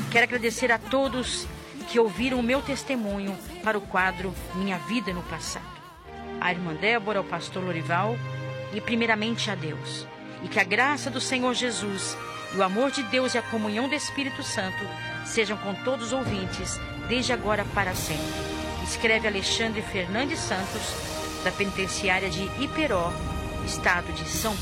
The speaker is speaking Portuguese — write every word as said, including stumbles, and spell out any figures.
Quero agradecer a todos que ouviram o meu testemunho para o quadro Minha Vida no Passado. A irmã Débora, ao pastor Lorival e primeiramente a Deus. E que a graça do Senhor Jesus e o amor de Deus e a comunhão do Espírito Santo sejam com todos os ouvintes, desde agora para sempre. Escreve Alexandre Fernandes Santos, da penitenciária de Iperó, estado de São Paulo.